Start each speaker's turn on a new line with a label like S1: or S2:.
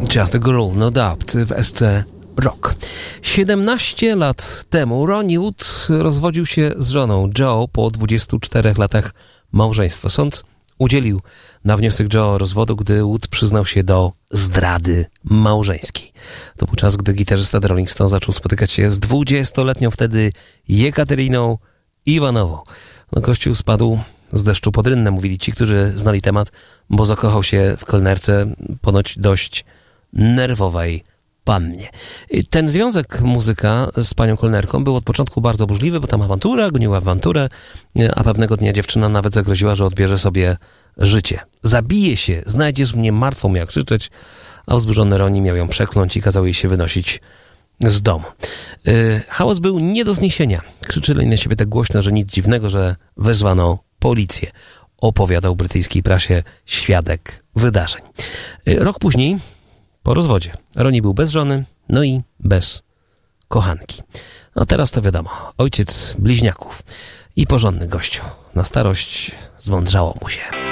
S1: Just a Girl, No Doubt w SC Rock. 17 lat temu Ronnie Wood rozwodził się z żoną Joe po 24 latach małżeństwa. Sąd udzielił na wniosek Joe rozwodu, gdy Wood przyznał się do zdrady małżeńskiej. To był czas, gdy gitarzysta The Rolling Stones zaczął spotykać się z 20-letnią wtedy Jekateriną Iwanową. No, kościół spadł z deszczu pod rynnę, mówili ci, którzy znali temat, bo zakochał się w kelnerce ponoć dość nerwowej pannie. Ten związek muzyka z panią kelnerką był od początku bardzo burzliwy, bo tam awantura goniła awanturę, a pewnego dnia dziewczyna nawet zagroziła, że odbierze sobie życie. Zabije się, znajdziesz mnie martwą, miał krzyczeć, a wzburzony Ronnie miał ją przekląć i kazał jej się wynosić z domu. Hałas był nie do zniesienia. Krzyczyli na siebie tak głośno, że nic dziwnego, że wezwano policję. Opowiadał brytyjskiej prasie świadek wydarzeń. Rok później, po rozwodzie, Ronnie był bez żony, no i bez kochanki. A teraz to wiadomo, ojciec bliźniaków i porządny gościu. Na starość zmądrzało mu się.